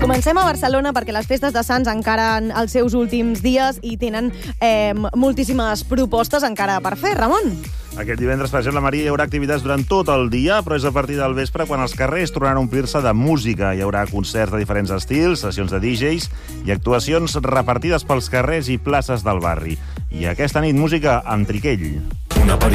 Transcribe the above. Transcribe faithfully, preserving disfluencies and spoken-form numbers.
Comencem a Barcelona perquè les festes de Sants encara en els seus últims dies i tenen eh, moltíssimes propostes encara per fer. Ramon? Aquest divendres, per exemple, Maria, hi haurà activitats durant tot el dia, però és a partir del vespre quan els carrers tornaran a omplir-se de música. Hi haurà concerts de diferents estils, sessions de D Js i actuacions repartides pels carrers i places del barri. I aquesta nit, música amb Triquell. Una